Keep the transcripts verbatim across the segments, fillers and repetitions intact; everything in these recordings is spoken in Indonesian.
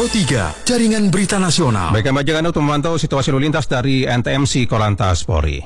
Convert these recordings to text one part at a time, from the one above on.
tiga, Jaringan Berita Nasional. Baik, kami ajak Anda untuk memantau situasi lalu lintas dari N T M C Korlantas Polri.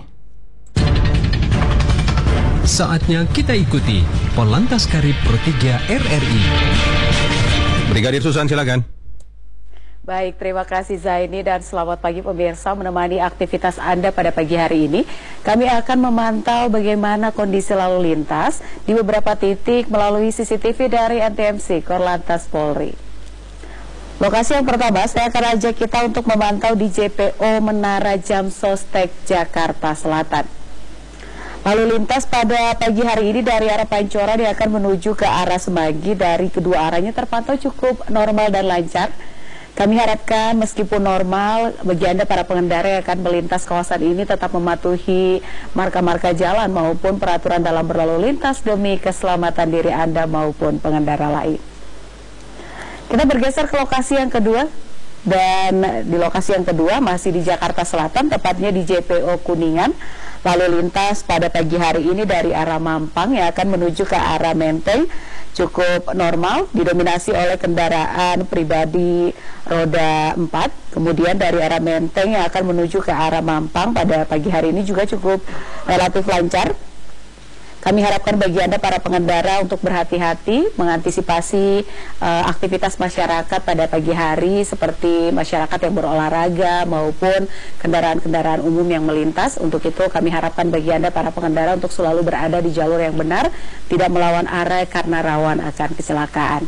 Saatnya kita ikuti Korlantas Karib Pro tiga R R I. Brigadir Susan, silakan. Baik, terima kasih Zaini dan selamat pagi pemirsa. Menemani aktivitas Anda pada pagi hari ini, kami akan memantau bagaimana kondisi lalu lintas di beberapa titik melalui C C T V dari N T M C Korlantas Polri. Lokasi yang pertama, saya akan ajak kita untuk memantau di J P O Menara Jam Sostek, Jakarta Selatan. Lalu lintas pada pagi hari ini dari arah Pancoran yang akan menuju ke arah Semanggi dari kedua arahnya terpantau cukup normal dan lancar. Kami harapkan meskipun normal, bagi Anda para pengendara yang akan melintas kawasan ini tetap mematuhi marka-marka jalan maupun peraturan dalam berlalu lintas demi keselamatan diri Anda maupun pengendara lain. Kita bergeser ke lokasi yang kedua, dan di lokasi yang kedua masih di Jakarta Selatan, tepatnya di J P O Kuningan. Lalu lintas pada pagi hari ini dari arah Mampang yang akan menuju ke arah Menteng cukup normal, didominasi oleh kendaraan pribadi roda empat. Kemudian dari arah Menteng yang akan menuju ke arah Mampang pada pagi hari ini juga cukup relatif lancar. Kami harapkan bagi Anda para pengendara untuk berhati-hati mengantisipasi uh, aktivitas masyarakat pada pagi hari seperti masyarakat yang berolahraga maupun kendaraan-kendaraan umum yang melintas. Untuk itu kami harapkan bagi Anda para pengendara untuk selalu berada di jalur yang benar, tidak melawan arah karena rawan akan kecelakaan.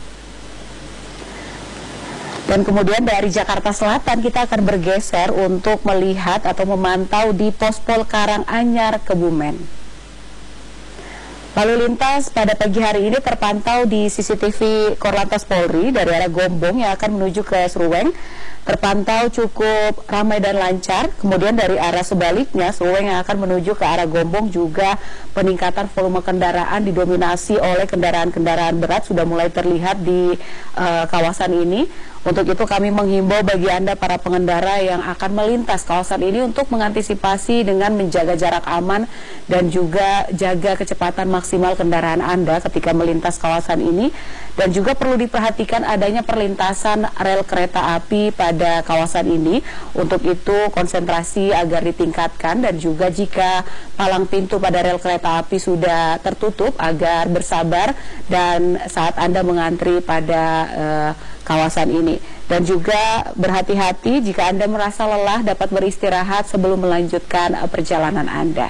Dan kemudian dari Jakarta Selatan kita akan bergeser untuk melihat atau memantau di Pospol Karanganyar, Kebumen. Lalu lintas pada pagi hari ini terpantau di C C T V Korlantas Polri dari arah Gombong yang akan menuju ke Seruweng. Terpantau cukup ramai dan lancar. Kemudian dari arah sebaliknya, Seruweng yang akan menuju ke arah Gombong juga peningkatan volume kendaraan didominasi oleh kendaraan-kendaraan berat sudah mulai terlihat di uh, kawasan ini. Untuk itu kami menghimbau bagi Anda para pengendara yang akan melintas kawasan ini untuk mengantisipasi dengan menjaga jarak aman dan juga jaga kecepatan maksimal kendaraan Anda ketika melintas kawasan ini. Dan juga perlu diperhatikan adanya perlintasan rel kereta api pada kawasan ini. Untuk itu konsentrasi agar ditingkatkan, dan juga jika palang pintu pada rel kereta api sudah tertutup agar bersabar dan saat Anda mengantri pada uh, kawasan ini. Dan juga berhati-hati jika Anda merasa lelah dapat beristirahat sebelum melanjutkan uh, perjalanan Anda.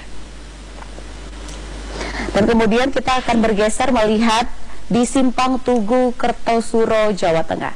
Dan kemudian kita akan bergeser melihat di Simpang Tugu, Kertosuro, Jawa Tengah.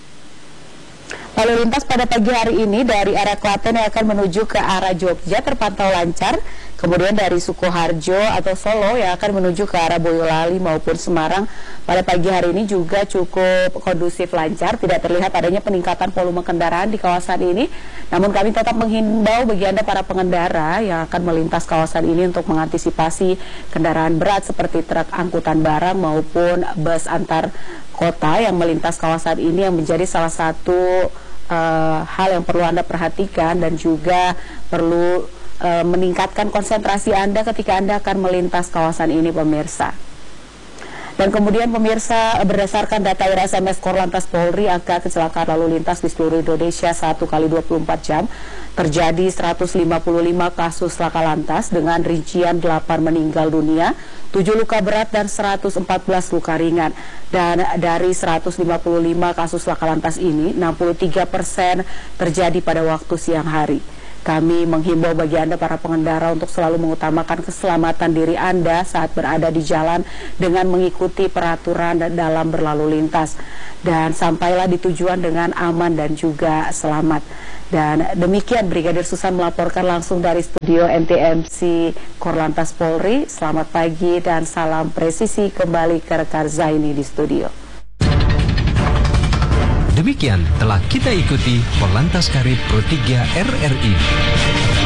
Lalu lintas pada pagi hari ini dari arah Klaten yang akan menuju ke arah Jogja terpantau lancar. Kemudian dari Sukoharjo atau Solo yang akan menuju ke arah Boyolali maupun Semarang pada pagi hari ini juga cukup kondusif lancar. Tidak terlihat adanya peningkatan volume kendaraan di kawasan ini. Namun kami tetap menghimbau bagi Anda para pengendara yang akan melintas kawasan ini untuk mengantisipasi kendaraan berat seperti truk angkutan barang maupun bus antar kota yang melintas kawasan ini, yang menjadi salah satu uh, hal yang perlu Anda perhatikan dan juga perlu uh, meningkatkan konsentrasi Anda ketika Anda akan melintas kawasan ini, pemirsa. Dan kemudian pemirsa, berdasarkan data I R S M S Korlantas Polri, angka kecelakaan lalu lintas di seluruh Indonesia satu kali dua puluh empat jam terjadi seratus lima puluh lima kasus laka lantas dengan rincian delapan meninggal dunia, tujuh luka berat dan seratus empat belas luka ringan. Dan dari seratus lima puluh lima kasus laka lantas ini, enam puluh tiga persen terjadi pada waktu siang hari. Kami menghimbau bagi Anda para pengendara untuk selalu mengutamakan keselamatan diri Anda saat berada di jalan dengan mengikuti peraturan dalam berlalu lintas. Dan sampailah di tujuan dengan aman dan juga selamat. Dan demikian Brigadir Susan melaporkan langsung dari studio N T M C Korlantas Polri. Selamat pagi dan salam presisi kembali ke rekan Zaini di studio. Demikian telah kita ikuti Korlantas Karib Pro tiga R R I.